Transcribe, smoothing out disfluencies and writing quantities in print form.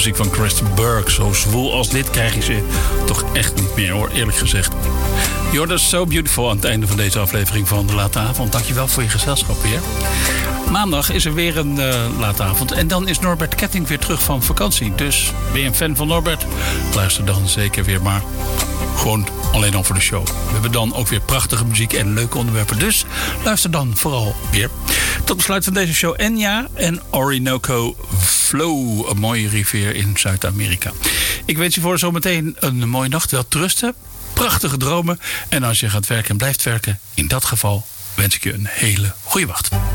muziek van Chris Burke. Zo zwoel als dit krijg je ze toch echt niet meer, hoor, eerlijk gezegd. You're just so beautiful aan het einde van deze aflevering van De Late Avond. Dankjewel voor je gezelschap weer. Maandag is er weer een late avond. En dan is Norbert Ketting weer terug van vakantie. Dus ben je een fan van Norbert? Luister dan zeker weer, maar gewoon alleen al voor de show. We hebben dan ook weer prachtige muziek en leuke onderwerpen. Dus luister dan vooral weer. Tot besluit van deze show Enya en Orinoco Flow. Een mooie rivier in Zuid-Amerika. Ik wens je voor zometeen een mooie nacht. Wel rusten. Prachtige dromen. En als je gaat werken en blijft werken, in dat geval wens ik je een hele goede wacht.